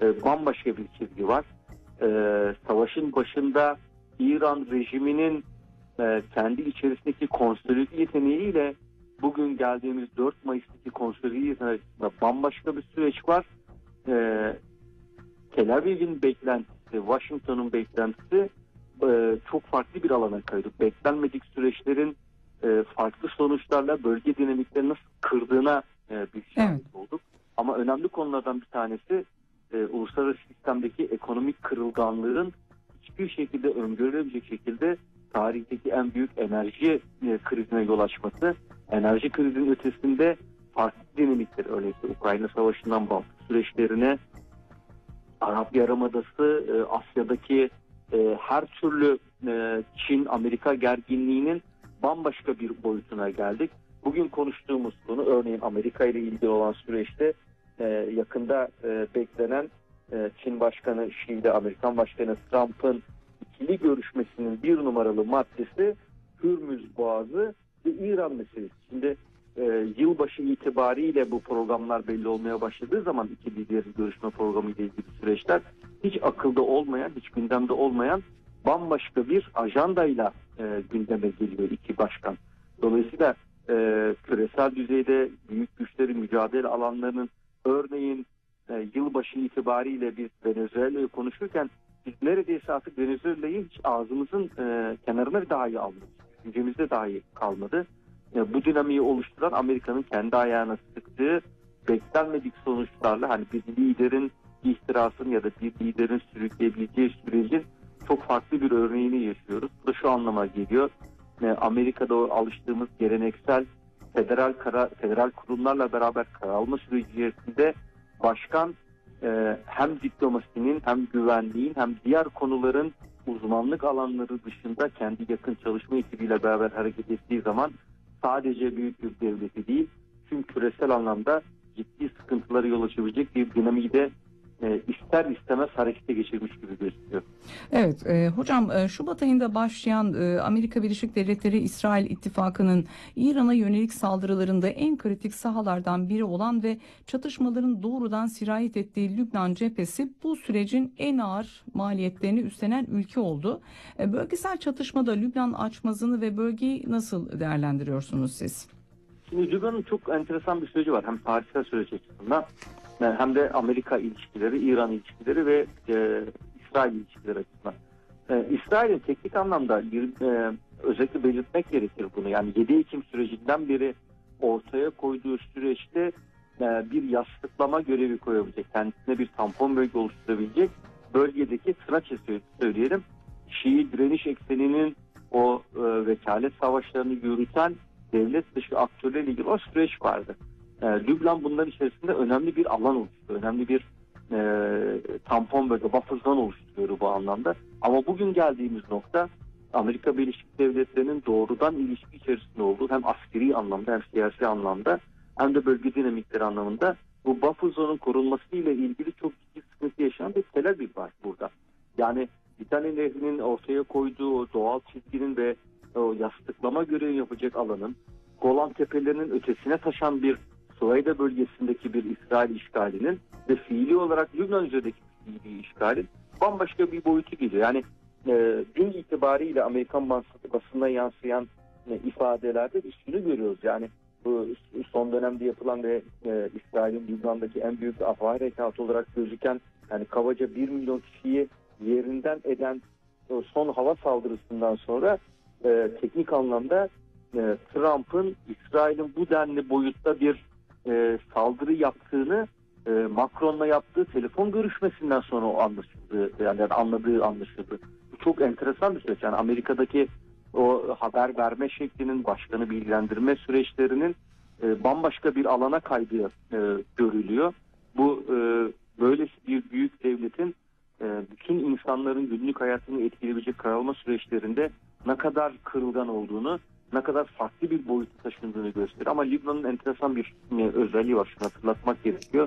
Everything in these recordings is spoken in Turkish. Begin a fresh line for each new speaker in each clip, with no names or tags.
bambaşka bir çizgi var. Savaşın başında İran rejiminin kendi içerisindeki konsolide yeteneğiyle bugün geldiğimiz 4 Mayıs'taki konsolide yeteneği arasında bambaşka bir süreç var. Tel Aviv'in beklentisi, Washington'un beklentisi çok farklı bir alana kaydı. Beklenmedik süreçlerin farklı sonuçlarla bölge dinamiklerini nasıl kırdığına bir şahit olduk. Ama önemli konulardan bir tanesi uluslararası sistemdeki ekonomik kırılganlığın hiçbir şekilde öngörülemeyecek şekilde tarihteki en büyük enerji krizine yol açması. Enerji krizinin ötesinde farklı dinamikler, öyleyse Ukrayna Savaşı'ndan bağımsız süreçlerine, Arap Yarımadası, Asya'daki her türlü Çin-Amerika gerginliğinin bambaşka bir boyutuna geldik. Bugün konuştuğumuz konu, örneğin Amerika ile ilgili olan süreçte yakında beklenen Çin Başkanı Xi ile Amerikan Başkanı Trump'ın ikili görüşmesinin bir numaralı maddesi Hürmüz Boğazı ve İran meselesi. Şimdi yılbaşı itibariyle bu programlar belli olmaya başladığı zaman iki liderin görüşme programı ile ilgili süreçler hiç akılda olmayan, hiç gündemde olmayan bambaşka bir ajandayla gündeme geliyor iki başkan. Dolayısıyla küresel düzeyde büyük güçlerin mücadele alanlarının, örneğin yılbaşı itibariyle biz Venezuela'yı konuşurken biz neredeyse artık Venezuela'yı hiç ağzımızın kenarına dahi almadık. Düşüncemizde dahi kalmadı. Bu dinamiği oluşturan Amerika'nın kendi ayağına sıktığı beklenmedik sonuçlarla, hani bir liderin ihtirasının ya da bir liderin sürükleyebileceği sürecin çok farklı bir örneğini yaşıyoruz. Bu da şu anlama geliyor. Amerika'da o alıştığımız geleneksel federal kurumlarla beraber karar alma süreci içerisinde başkan hem diplomasinin hem güvenliğin hem diğer konuların uzmanlık alanları dışında kendi yakın çalışma ekibiyle beraber hareket ettiği zaman sadece büyük bir devleti değil, tüm küresel anlamda ciddi sıkıntılara yol açabilecek bir dinamiği de ister istemez harekete geçirmiş gibi gözüküyor.
Evet hocam, Şubat ayında başlayan Amerika Birleşik Devletleri İsrail ittifakının İran'a yönelik saldırılarında en kritik sahalardan biri olan ve çatışmaların doğrudan sirayet ettiği Lübnan cephesi bu sürecin en ağır maliyetlerini üstlenen ülke oldu. Bölgesel çatışmada Lübnan açmazını ve bölgeyi nasıl değerlendiriyorsunuz siz?
Şimdi Lübnan'ın çok enteresan bir süreci var. Hem tarihsel süreç açısından hem de Amerika ilişkileri, İran ilişkileri ve İsrail ilişkileri açısından. İsrail'in teknik anlamda özellikle belirtmek gerekir bunu. Yani 7 Ekim sürecinden beri ortaya koyduğu süreçte bir yastıklama görevi koyabilecek, kendisine bir tampon bölge oluşturabilecek bölgedeki Traçe söyleyelim, Şii direniş ekseninin o vekalet savaşlarını yürüten devlet dışı aktörlerle ilgili o süreç vardı. Lübnan bunların içerisinde önemli bir alan oluşturuyor. Önemli bir tampon bölge, buffer zone oluşturuyor bu anlamda. Ama bugün geldiğimiz nokta Amerika Birleşik Devletleri'nin doğrudan ilişki içerisinde olduğu, hem askeri anlamda hem siyasi anlamda hem de bölge dinamikleri anlamında bu buffer zone'un korunması ile ilgili çok ciddi sıkıntı yaşayan bir Tel Aviv var burada. Yani Litani Nehri'nin ortaya koyduğu o doğal çizginin ve o yastıklama görevi yapacak alanın Golan Tepelerinin ötesine taşan bir Suveyda bölgesindeki bir İsrail işgalinin ve fiili olarak Lübnan üzerindeki fiili işgalin bambaşka bir boyutu geliyor. Yani dün itibariyle Amerikan basınına yansıyan ifadelerde biz şunu görüyoruz. Yani bu son dönemde yapılan ve İsrail'in Lübnan'daki en büyük Afah harekatı olarak gözüken, yani kabaca 1 milyon kişiyi yerinden eden son hava saldırısından sonra teknik anlamda Trump'ın İsrail'in bu denli boyutta bir saldırı yaptığını Macron'la yaptığı telefon görüşmesinden sonra o anlaşıldı, yani anladığı anlaşıldı. Bu çok enteresan bir süreç. Yani Amerika'daki o haber verme şeklinin, başkanı bilgilendirme süreçlerinin bambaşka bir alana kaydığı görülüyor. Bu böylesi bir büyük devletin bütün insanların günlük hayatını etkileyebilecek karar alma süreçlerinde ne kadar kırılgan olduğunu, ne kadar farklı bir boyutu taşındığını gösteriyor. Ama Lübnan'ın enteresan bir özelliği var. Şunu hatırlatmak gerekiyor.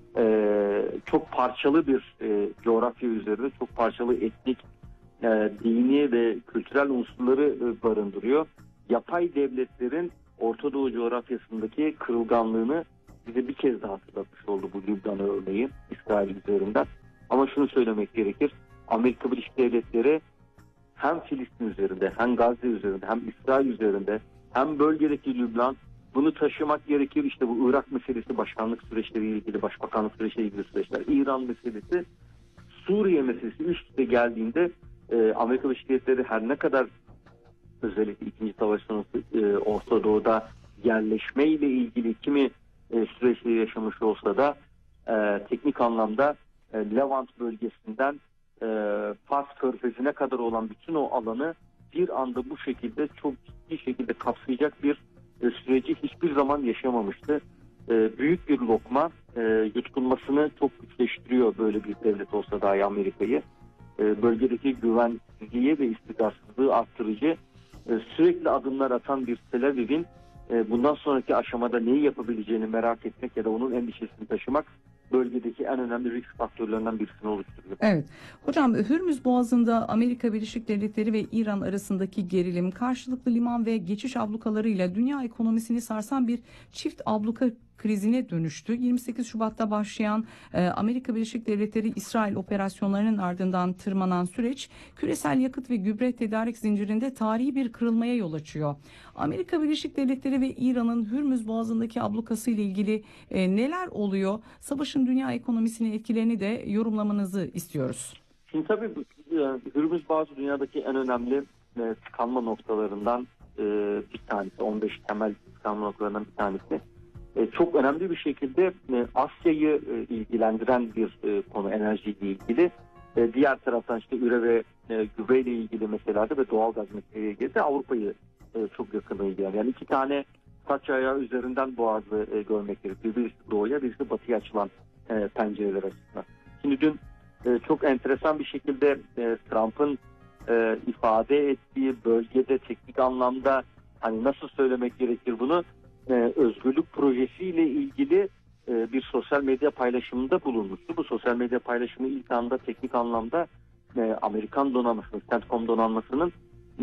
Çok parçalı bir coğrafya üzerinde, çok parçalı etnik, dini ve kültürel unsurları barındırıyor. Yapay devletlerin Orta Doğu coğrafyasındaki kırılganlığını bize bir kez daha hatırlatmış oldu bu Lübnan örneği İsrail üzerinden. Ama şunu söylemek gerekir. Amerika Birleşik Devletleri hem Filistin üzerinde, hem Gazze üzerinde, hem İsrail üzerinde, hem bölgedeki Lübnan, bunu taşımak gerekir. İşte bu Irak meselesi, başkanlık süreçleriyle ilgili, başbakanlık süreçleriyle ilgili süreçler, İran meselesi, Suriye meselesi üst üste geldiğinde Amerika Birleşik Devletleri her ne kadar özellikle 2. Savaş sonrası Orta Doğu'da yerleşmeyle ilgili kimi süreçleri yaşamış olsa da teknik anlamda Levant bölgesinden Fars Körfezi'ne kadar olan bütün o alanı bir anda bu şekilde çok ciddi şekilde kapsayacak bir süreci hiçbir zaman yaşamamıştı. Büyük bir lokma, yutkunmasını çok güçleştiriyor böyle bir devlet olsa dahi Amerika'yı. Bölgedeki güvensizliği ve istikrarsızlığı arttırıcı sürekli adımlar atan bir Tel Aviv'in bundan sonraki aşamada neyi yapabileceğini merak etmek ya da onun endişesini taşımak bölgedeki en önemli risk faktörlerinden birisini oluşturuyor.
Evet. Hocam, Hürmüz Boğazı'nda Amerika Birleşik Devletleri ve İran arasındaki gerilim karşılıklı liman ve geçiş ablukalarıyla dünya ekonomisini sarsan bir çift abluka krizine dönüştü. 28 Şubat'ta başlayan Amerika Birleşik Devletleri İsrail operasyonlarının ardından tırmanan süreç küresel yakıt ve gübre tedarik zincirinde tarihi bir kırılmaya yol açıyor. Amerika Birleşik Devletleri ve İran'ın Hürmüz Boğazı'ndaki ablukası ile ilgili neler oluyor? Savaşın dünya ekonomisine etkilerini de yorumlamanızı istiyoruz.
Şimdi tabii Hürmüz Boğazı dünyadaki en önemli tıkanma noktalarından bir tanesi. 15 temel tıkanma noktalarından bir tanesi. Çok önemli bir şekilde Asya'yı ilgilendiren bir konu, enerjiyle ilgili. Diğer taraftan işte üre ve gübre ile ilgili meselelerde ve doğalgaz meseleleriyle ilgili de Avrupa'yı çok yakından ilgilendiriyor. Yani iki tane taç ayağı üzerinden boğazı görmek gerekiyor. Birisi doğuya, birisi batıya açılan pencereler açısından. Şimdi dün çok enteresan bir şekilde Trump'ın ifade ettiği bölgede teknik anlamda hani nasıl söylemek gerekir bunu, özgürlük projesiyle ilgili bir sosyal medya paylaşımında bulunmuştu. Bu sosyal medya paylaşımı ilk anda teknik anlamda Amerikan donanmasının, CENTCOM donanmasının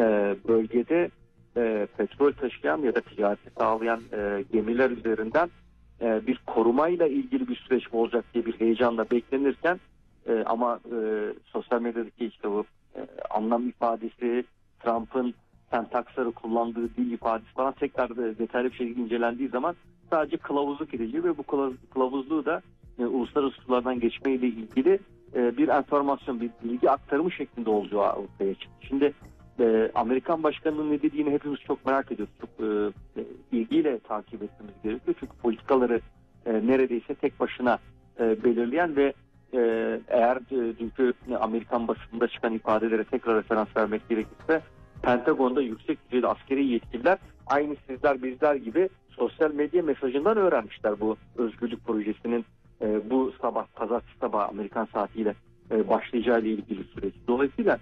bölgede petrol taşıyan ya da ticareti sağlayan gemiler üzerinden bir korumayla ilgili bir süreç mi olacak diye bir heyecanla beklenirken ama sosyal medyadaki işte bu anlam ifadesi, Trump'ın sentaksları kullandığı dil ifadesi falan tekrar detaylı bir şekilde incelendiği zaman sadece kılavuzluk edici ve bu kılavuzluğu da uluslararası sulardan geçmeyle ilgili bir enformasyon, bir bilgi aktarımı şeklinde olacağı ortaya çıktı. Şimdi Amerikan Başkanı'nın ne dediğini hepimiz çok merak ediyoruz. Çok ilgiyle takip etmemiz gerekiyor. Çünkü politikaları neredeyse tek başına belirleyen ve eğer dünkü Amerikan basınında çıkan ifadelere tekrar referans vermek gerekirse Pentagon'da yüksek düzeyde askeri yetkililer aynı sizler bizler gibi sosyal medya mesajından öğrenmişler bu özgürlük projesinin bu sabah, pazartesi sabah Amerikan saatiyle başlayacağı ile ilgili süreç. Dolayısıyla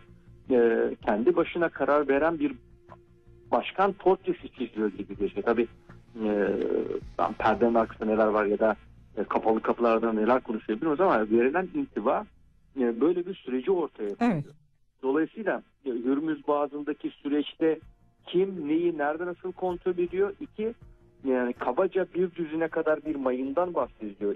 kendi başına karar veren bir başkan portresi çiziyor gibi gözüküyor. Tabii perdenin arkasında neler var ya da kapalı kapılarda neler konuşuyor bilmiyoruz ama verilen intiba böyle bir süreci ortaya koyuyor.
Evet.
Dolayısıyla Hürmüz Boğazı'ndaki süreçte kim neyi nerede nasıl kontrol ediyor? İki, yani kabaca bir düzine kadar bir mayından bahsediyor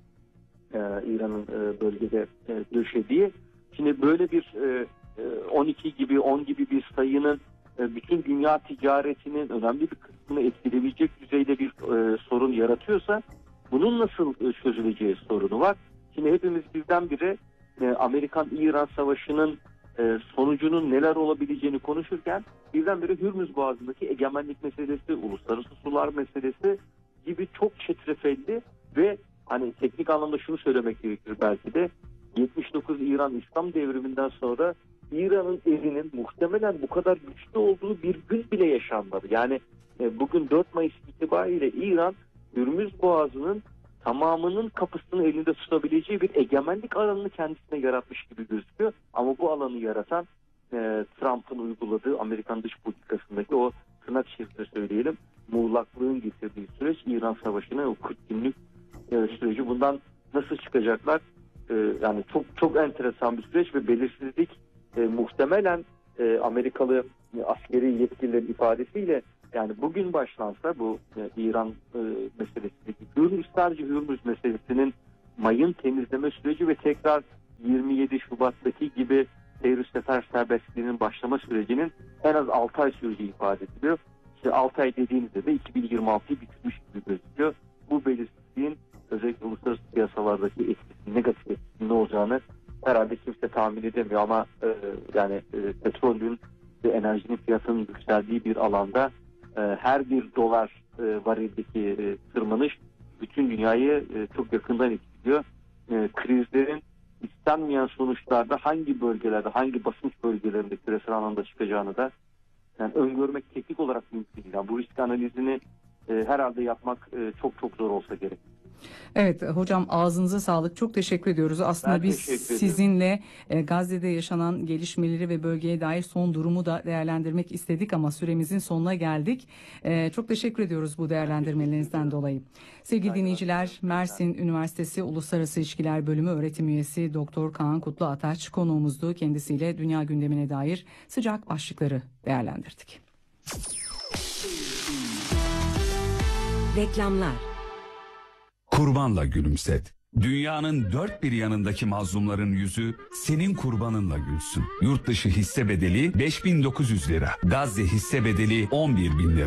İran'ın bölgede döşediği. Şimdi böyle bir 12 gibi 10 gibi bir sayının bütün dünya ticaretinin önemli bir kısmını etkileyebilecek düzeyde bir sorun yaratıyorsa bunun nasıl çözüleceği sorunu var. Şimdi hepimiz birdenbire Amerikan-İran savaşının sonucunun neler olabileceğini konuşurken birdenbire Hürmüz Boğazı'ndaki egemenlik meselesi, uluslararası sular meselesi gibi çok çetrefilli ve hani teknik anlamda şunu söylemek gerekir belki de 79 İran İslam devriminden sonra İran'ın elinin muhtemelen bu kadar güçlü olduğu bir gün bile yaşanmadı. Yani bugün 4 Mayıs itibariyle İran Hürmüz Boğazı'nın tamamının kapısını elinde tutabileceği bir egemenlik alanını kendisine yaratmış gibi gözüküyor. Ama bu alanı yaratan Trump'ın uyguladığı Amerikan dış politikasındaki o tırnak içerisinde söyleyelim muğlaklığın getirdiği süreç İran Savaşı'nın o 40 günlük süreci. Bundan nasıl çıkacaklar? Yani çok çok enteresan bir süreç ve belirsizlik muhtemelen Amerikalı askeri yetkililerin ifadesiyle yani bugün başlansa bu İran meselesindeki sadece Hürmüz meselesinin mayın temizleme süreci ve tekrar 27 Şubat'taki gibi seyir sefer serbestliğinin başlama sürecinin en az 6 ay süreceği ifade ediliyor. İşte 6 ay dediğimizde de 2026'yı bitirmiş gibi gözüküyor. Bu belirsizliğin özellikle uluslararası piyasalardaki etkisi, negatif etkisinin ne olacağını herhalde kimse tahmin edemiyor ama petrolün ve enerjinin fiyatının yükseldiği bir alanda her bir dolar varildeki tırmanış bütün dünyayı çok yakından etkiliyor. Krizlerin istenmeyen sonuçlarda hangi bölgelerde, hangi basınç bölgelerinde küresel anlamda çıkacağını da öngörmek teknik olarak mümkün değil. Yani bu risk analizini herhalde yapmak çok zor olsa gerek.
Evet hocam, ağzınıza sağlık. Çok teşekkür ediyoruz. Aslında
Ben
biz
teşekkür ediyorum.
sizinle Gazze'de yaşanan gelişmeleri ve bölgeye dair son durumu da değerlendirmek istedik ama süremizin sonuna geldik. Çok teşekkür ediyoruz bu değerlendirmelerinizden dolayı. Sevgili dinleyiciler, Mersin Üniversitesi Uluslararası İlişkiler Bölümü öğretim üyesi Doktor Kaan Kutlu Ataç konuğumuzdu. Kendisiyle dünya gündemine dair sıcak başlıkları değerlendirdik.
Reklamlar.
Kurbanla gülümset. Dünyanın dört bir yanındaki mazlumların yüzü senin kurbanınla gülsün. Yurt dışı hisse bedeli 5.900 lira. Gazze hisse bedeli 11.000 lira.